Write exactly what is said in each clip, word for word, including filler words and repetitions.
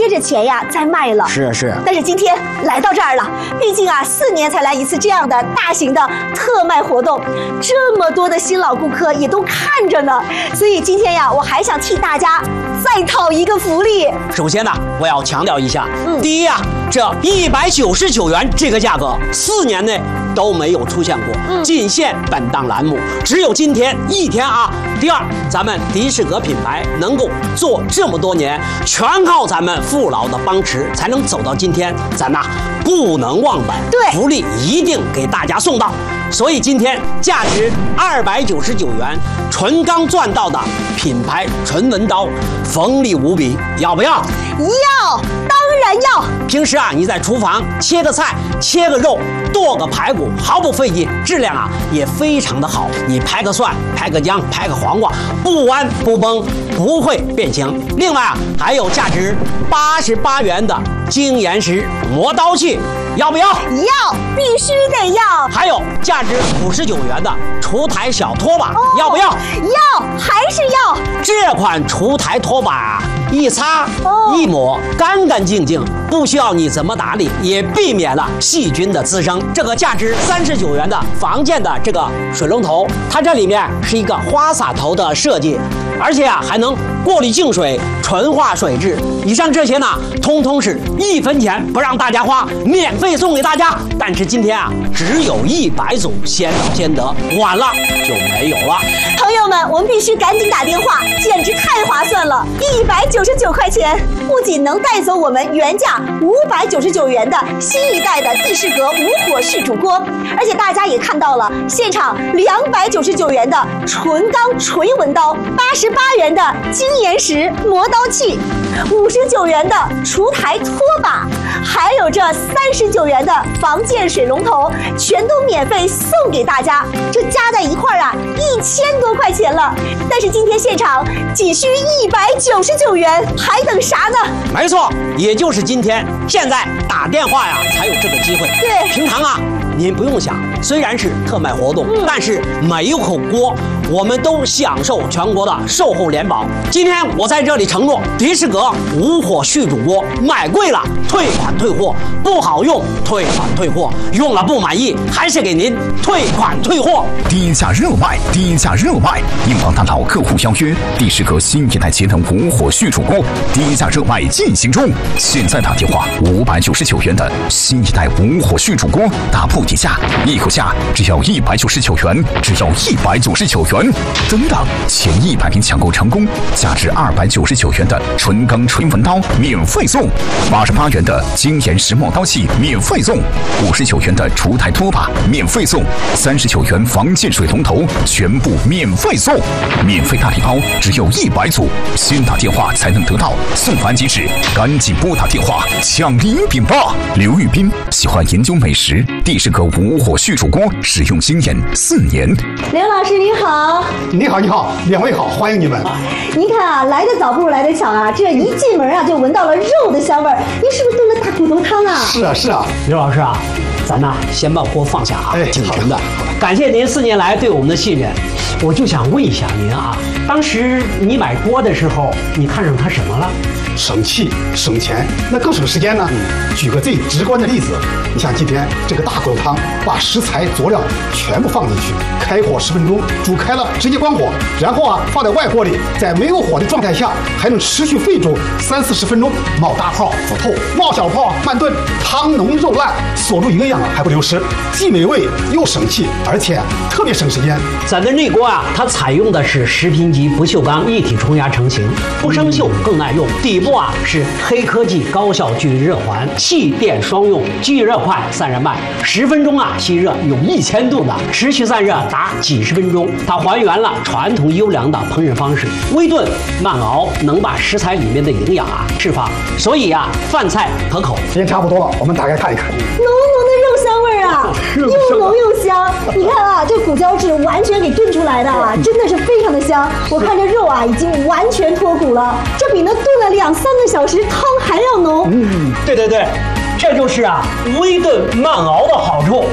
贴着钱呀在卖了。 是是。 但是今天来到这儿了，毕竟啊四年才来一次这样的大型的特卖活动，这么多的新老顾客也都看着呢，所以今天呀我还想替大家再讨一个福利。 首先呢，我要强调一下， 嗯、 第一呀、啊，这一百九十九元这个价格，四年内都没有出现过，嗯、仅限本档栏目，只有今天一天啊。第二，咱们迪士格品牌能够做这么多年，全靠咱们父老的帮持，才能走到今天。咱呐不能忘本， 对， 福利一定给大家送到。所以今天价值二百九十九元纯钢钻道的品牌纯文刀，锋利无比，要不要？ 要，当然要。 平时啊，你在厨房切个菜、切个肉、剁个排骨，毫不费劲，质量啊也非常的好。你拍个蒜、拍个姜、拍个黄瓜，不弯不崩，不会变形。另外啊，还有价值八十八元的精研石磨刀器，要不要？ 要，必须得要。 还有价值五十九元的厨台小拖把，哦、要不要？ 要，还是要。 这款厨台拖把啊，一擦、哦、一抹，干干净净，不需要你怎么打理，也避免了细菌的滋生。这个价值三十九元的房建的这个水龙头，它这里面是一个花洒头的设计，而且啊还能过滤净水、纯化水质。以上这些呢，通通是一分钱不让大家花，免费送给大家。但是今天啊，只有一百组，先到先得，晚了就没有了。 朋友们，我们必须赶紧打电话，简直太划算了！一百九十九块钱，不仅能带走我们原价五百九十九元的新一代的蒂士格无火续煮锅，而且大家也看到了，现场两百九十九元的纯钢锤文刀，八十八元的精研石磨刀器，五十九元的厨台拖把，还有这三十九元的房建水龙头，全都免费送给大家。这加在一块儿啊，一千多块钱了。但是今天现场仅需一百九十九元，还等啥呢？ 没错，也就是今天，现在打电话呀，才有这个机会。 对， 平常啊，您不用想，虽然是特卖活动，嗯、但是每一口锅我们都享受全国的售后联保。今天我在这里承诺，迪士格无火续煮锅买贵了退款退货，不好用退款退货，用了不满意还是给您退款退货。 低价热卖，低价热卖！硬邦大佬客户邀约，迪士格新一代节能无火续煮锅低价热卖进行中。现在打电话，五百九十九元的新一代无火续煮锅打破底价，一口价只要一百九十九元，只要一百九十九元。等等，前一百名抢购成功，价值二百九十九元的纯钢锤文刀免费送，八十八元的精研石磨刀器免费送，五十九元的厨台拖把免费送，三十九元房建水龙头全部免费送，免费大礼包只有一百组，先打电话才能得到，送完即止，赶紧拨打电话抢礼品吧！刘玉斌喜欢研究美食，迪士格无火续煮锅使用经验四年。 刘老师您好。 你好，你好，两位好，欢迎你们。 您看啊，来得早不如来得巧啊，这一进门啊就闻到了肉的香味儿。您是不是炖了大骨头汤啊？ 是啊，是啊。 刘老师啊，咱呐先把锅放下啊， 哎， 挺沉的。感谢您四年来对我们的信任，我就想问一下您啊，当时你买锅的时候，你看上它什么了？ 省气省钱，那更省时间呢。举个最直观的例子，你像今天这个大骨头汤，把食材佐料全部放进去，开火十分钟，煮开了直接关火，然后啊放在外锅里，在没有火的状态下，还能持续沸煮三四十分钟，冒大泡不透，冒小泡慢炖，汤浓肉烂，锁住营养还不流失，既美味又省气，而且特别省时间。 咱的内锅啊，它采用的是十平级不锈钢一体冲压成型，不生锈更耐用，底部啊是黑科技高效聚热环，气电双用，聚热快，散热慢，十分钟啊吸热有一千度的，持续散热达几十分钟。它还原了传统优良的烹饪方式，微炖慢熬，能把食材里面的营养啊释放，所以啊饭菜可口。 时间差不多了，我们打开看一看。 浓浓的肉香味儿啊，又浓又香。你看啊，这骨胶质完全给炖出来的啊，真的是非常的香。我看这肉啊已经完全脱骨了，这比那炖了两三个小时汤还要浓。 嗯，对对对，这就是啊微炖慢熬的好处。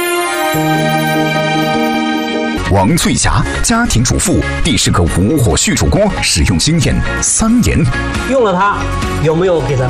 王翠霞，家庭主妇，迪士格无火续煮锅使用经验三年， 用了它有没有给咱